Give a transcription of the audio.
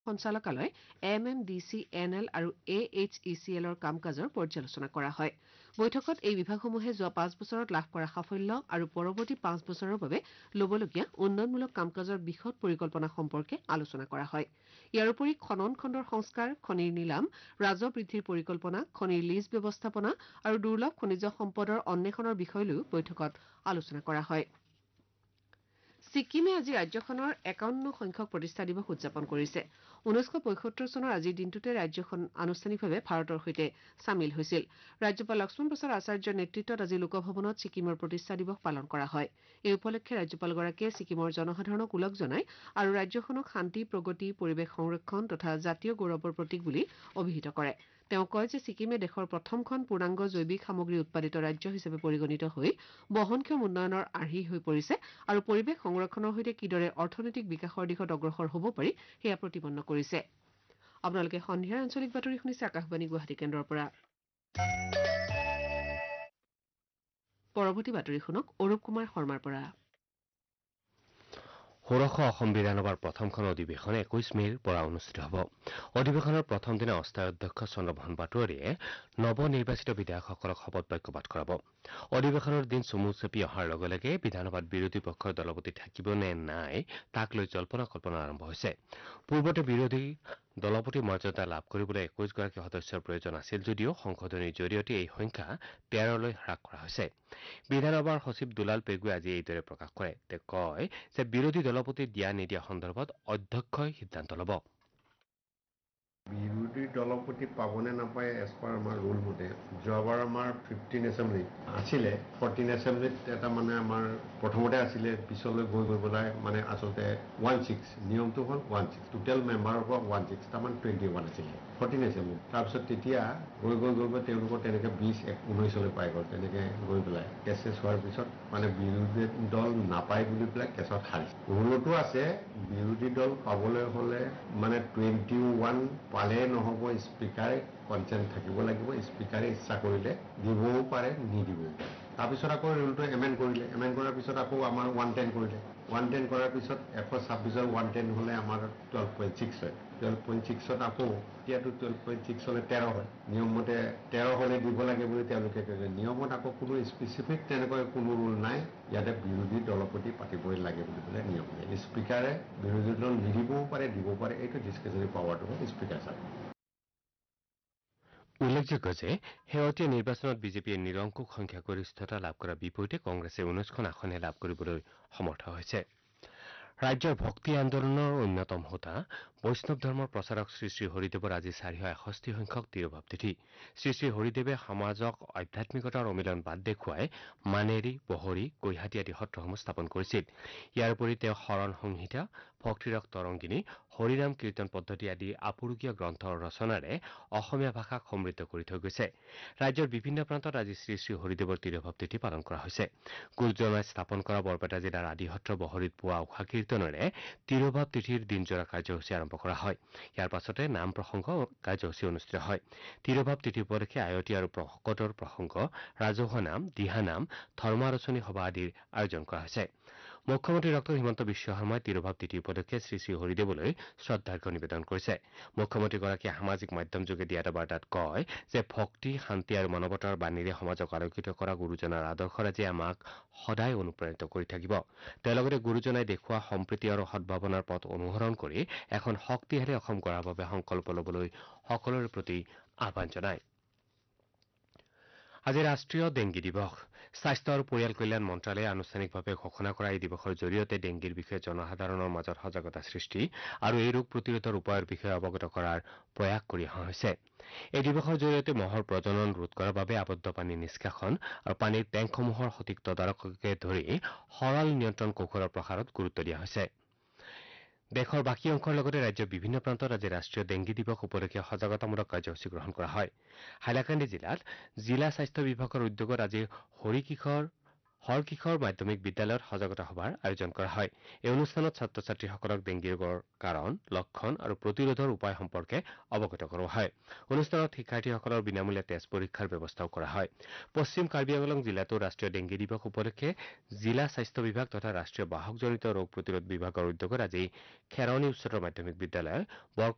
সঞ্চালকালয় MMDC-NL আৰু AHECLৰ কাম-কাজৰ পৰ্যালোচনা কৰা হয় বৈঠকত এই বিভাগসমূহে যোৱা 5 বছৰত লাভ কৰা সাফল্য আৰু পৰৱৰ্তী 5 বছৰৰ বাবে ল'বলগীয়া উন্নয়নমূলক কাম-কাজৰ বিশদ পৰিকল্পনা সম্পৰ্কে আলোচনা কৰা হয় ইয়াৰ উপৰি খনন খণ্ডৰ সংস্কাৰ খনিৰ নিলাম ৰাজহ বৃদ্ধিৰ পৰিকল্পনা খনিৰ লিজ ব্যৱস্থাপনা আৰু দুৰ্লভ খনিজ সম্পদৰ অন্বেষণৰ বিষয় লৈও বৈঠকত আলোচনা কৰা হয় ছিকিমে আজি ৰাজ্যখনৰ 51 সংখ্যক প্ৰতিষ্ঠা দিৱস উদযাপন কৰিছে 1975 চনৰ আজিৰ দিনটোতে ৰাজ্যখন আনুষ্ঠানিকভাৱে ভাৰতৰ সৈতে চামিল হৈছিল ৰাজ্যপাল লক্ষ্মণ প্ৰসাদ আচাৰ্যৰ নেতৃত্বত আজি লোকভৱনত ছিকিমৰ প্ৰতিষ্ঠা দিৱস পালন কৰা হয় এই উপলক্ষে ৰাজ্যপালগৰাকীয়ে ছিকিমৰ জনসাধাৰণক ওলগ জনায় আৰু ৰাজ্যখনক শান্তি প্ৰগতি পৰিৱেশ সংৰক্ষণ তথা জাতীয় গৌৰৱৰ প্ৰতীক বুলি অভিহিত কৰে তেওঁ কয় যে ছিকিমে দেশৰ প্ৰথমখন পূৰ্ণাংগ জৈৱিক সামগ্ৰী উৎপাদিত ৰাজ্য হিচাপে পৰিগণিত হৈ বহনক্ষম উন্নয়নৰ আৰ্হি হৈ পৰিছে আৰু পৰিৱেশ সংৰক্ষণৰ সৈতে কিদৰে অৰ্থনৈতিক বিকাশৰ দিশত অগ্ৰসৰ হ'ব পাৰি সেয়া প্ৰতিপন্ন কৰিছে আপোনালোকে সন্ধিয়াৰ আঞ্চলিক বাতৰি শুনিছে আকাশবাণী গুৱাহাটী কেন্দ্ৰৰ পৰা পৰৱৰ্তী বাতৰি শুনক অৰূপ কুমাৰ শৰ্মাৰ পৰা ষোড়শ অসম বিধানসভাৰ প্ৰথমখন অধিৱেশন 21 মে'ৰ পৰা অনুষ্ঠিত হ'ব অধিৱেশনৰ প্ৰথম দিনা অস্থায়ী অধ্যক্ষ চন্দ্ৰমোহন পাটোৱাৰীয়ে নৱনিৰ্বাচিত বিধায়কসকলক শপত বাক্য পাঠ কৰাব অধিৱেশনৰ দিন চমু চাপি অহাৰ লগে লগে বিধানসভাত বিৰোধী পক্ষৰ দলপতি থাকিব নে নাই তাক লৈ জল্পনা কল্পনা আৰম্ভ হৈছে পূৰ্বতে বিৰোধী দলপতিৰ মৰ্যাদা লাভ কৰিবলৈ 21 গৰাকী সদস্যৰ প্ৰয়োজন আছিল যদিও সংশোধনীৰ জৰিয়তে এই সংখ্যা 13লৈ হ্ৰাস কৰা হৈছে বিধানসভাৰ সচিব দুলাল পেগুৱে আজি এইদৰে প্ৰকাশ কৰে তেওঁ কয় যে বিৰোধী দলপতি দিয়া নিদিয়া সন্দৰ্ভত অধ্যক্ষই সিদ্ধান্ত ল'ব বিৰোধী দলপতি পাবনে নাপায় এজ পাৰ আমাৰ ৰুল মতে যোৱাবাৰ আমাৰ 15 এছেম্বলি আছিলে 14 এছেম্বলিত এটা মানে আমাৰ প্ৰথমতে আছিলে পিছলৈ গৈ পেলাই মানে আচলতে 16 নিয়মটো হ'ল 16 টোটেল মেম্বাৰৰ পৰা 16 তাৰমান 21 আছিলে 14 এছেম্বলি তাৰপিছত তেতিয়া গৈ তেওঁলোকৰ তেনেকে 20-19লৈ পাই গ'ল তেনেকে গৈ পেলাই কেছেছ হোৱাৰ পিছত মানে বিৰোধী দল নাপায় বুলি পেলাই কেছত হাৰিছে ৰুলতো আছে বিৰোধী দল পাবলৈ হ'লে মানে 21 পালে নহ'ব স্পীকাৰে কনচেণ্ট থাকিব লাগিব স্পীকাৰে ইচ্ছা কৰিলে দিবও পাৰে নিদিবও পাৰে তাৰপিছত আকৌ ৰুলটো এমেণ্ড কৰাৰ পিছত আকৌ আমাৰ 110 কৰিলে 110 কৰাৰ পিছত 126ৰ 110 হ'লে আমাৰ 12.6 হয় 12.6ত আকৌ এতিয়াতো 12.6 হ'লে 13 হয় নিয়মমতে 13 হ'লে দিব লাগে বুলি তেওঁলোকে কৈছে নিয়মত আকৌ কোনো স্পেচিফিক তেনেকৈ কোনো ৰুল নাই ইয়াতে বিৰোধী দলপতি পাতিবই লাগে বুলি পেলাই নিয়ম নাই স্পীকাৰে বিৰোধী দল নিদিবও পাৰে দিব পাৰে এইটো ডিছকাছনেৰী পাৱাৰটো হ'ল স্পীকাৰ চাব উল্লেখযোগ্য যে শেহতীয়া নিৰ্বাচনত বিজেপিয়ে নিৰংকুশ সংখ্যাগৰিষ্ঠতা লাভ কৰাৰ বিপৰীতে কংগ্ৰেছে 19খন আসনহে লাভ কৰিবলৈ সমৰ্থ হৈছে ৰাজ্যৰ ভক্তি আন্দোলনৰ অন্যতম হোতা বৈষ্ণৱ ধৰ্মৰ প্ৰচাৰক শ্ৰী হৰিদেৱৰ আজি 461 সংখ্যক তিৰোভাৱ তিথি শ্ৰী হৰিদেৱে সমাজক আধ্যাত্মিকতাৰ অমিলন বাট দেখুৱাই মানেৰী বহৰী কৈহাটী আদি সত্ৰসমূহ স্থাপন কৰিছিল ইয়াৰ উপৰি তেওঁ শৰণ সংহিতা ভক্তিৰক তৰংগিনী হৰিনাম কীৰ্তন পদ্ধতি আদি আপুৰুগীয়া গ্ৰন্থৰ ৰচনাৰে অসমীয়া ভাষাক সমৃদ্ধ কৰি থৈ গৈছে ৰাজ্যৰ বিভিন্ন প্ৰান্তত আজি শ্ৰী হৰিদেৱৰ তিৰোভাৱ তিথি পালন কৰা হৈছে গুৰুজনাই স্থাপন কৰা বৰপেটা জিলাৰ আদিসত্ৰ বহৰীত পুৱা উষা কীৰ্তনেৰে তিৰোভাৱ তিথিৰ দিনজোৰা কাৰ্যসূচী আৰম্ভ কৰা হয় ইয়াৰ পাছতে নাম প্ৰসংগ কাৰ্যসূচী অনুষ্ঠিত হয় তিৰোভাৱ তিথি উপলক্ষে আয়তী আৰু ভকতৰ প্ৰসংগ ৰাজহুৱা নাম দিহানাম ধৰ্মালোচনী সভা আদিৰ আয়োজন কৰা হৈছে মুখ্যমন্ত্ৰী ডক্টৰ হিমন্ত বিশ্ব শৰ্মাই তিৰোভাৱ তিথি উপলক্ষে শ্ৰী হৰিদেৱলৈ শ্ৰদ্ধাৰ্ঘ্য নিবেদন কৰিছে মুখ্যমন্ত্ৰীগৰাকীয়ে সামাজিক মাধ্যম যোগে দিয়া এটা বাৰ্তাত কয় যে ভক্তি শান্তি আৰু মানৱতাৰ বাণীৰে সমাজক আলোকিত কৰা গুৰুজনাৰ আদৰ্শৰাজি আমাক সদায় অনুপ্ৰাণিত কৰি থাকিব তেওঁ লগতে গুৰুজনাই দেখুওৱা সম্প্ৰীতি আৰু সদ্ভাৱনাৰ পথ অনুসৰণ কৰি এখন শক্তিশালী অসম গঢ়াৰ বাবে সংকল্প ল'বলৈ সকলোৰে প্ৰতি আহ্বান জনায় আজি ৰাষ্ট্ৰীয় ডেংগী দিৱস স্বাস্থ্য আৰু পৰিয়াল কল্যাণ মন্ত্ৰালয়ে আনুষ্ঠানিকভাৱে ঘোষণা কৰা এই দিৱসৰ জৰিয়তে ডেংগীৰ বিষয়ে জনসাধাৰণৰ মাজত সজাগতা সৃষ্টি আৰু এই ৰোগ প্ৰতিৰোধৰ উপায়ৰ বিষয়ে অৱগত কৰাৰ প্ৰয়াস কৰি অহা হৈছে এই দিৱসৰ জৰিয়তে মহৰ প্ৰজনন ৰোধ কৰাৰ বাবে আবদ্ধ পানী নিষ্কাশন আৰু পানীৰ টেংকসমূহৰ সঠিক তদাৰককে ধৰি সৰল নিয়ন্ত্ৰণ কৌশলৰ প্ৰসাৰত গুৰুত্ব দিয়া হৈছে দেশৰ বাকী অংশৰ লগতে ৰাজ্যৰ বিভিন্ন প্ৰান্তত আজি ৰাষ্ট্ৰীয় ডেংগী দিৱস উপলক্ষে সজাগতামূলক কাৰ্যসূচী গ্ৰহণ কৰা হয় হাইলাকান্দি জিলাত জিলা স্বাস্থ্য বিভাগৰ উদ্যোগত আজি হৰকিশোৰ মাধ্যমিক বিদ্যালয়ত সজাগতা সভাৰ আয়োজন কৰা হয় এই অনুষ্ঠানত ছাত্ৰ ছাত্ৰীসকলক ডেংগী ৰোগৰ কাৰণ লক্ষণ আৰু প্ৰতিৰোধৰ উপায় সম্পৰ্কে অৱগত কৰোৱা হয় অনুষ্ঠানত শিক্ষাৰ্থীসকলৰ বিনামূলীয়া তেজ পৰীক্ষাৰ ব্যৱস্থাও কৰা হয় পশ্চিম কাৰ্বি আংলং জিলাতো ৰাষ্ট্ৰীয় ডেংগী দিৱস উপলক্ষে জিলা স্বাস্থ্য বিভাগ তথা ৰাষ্ট্ৰীয় বাহকজনিত ৰোগ প্ৰতিৰোধ বিভাগৰ উদ্যোগত আজি খেৰনি উচ্চতৰ মাধ্যমিক বিদ্যালয়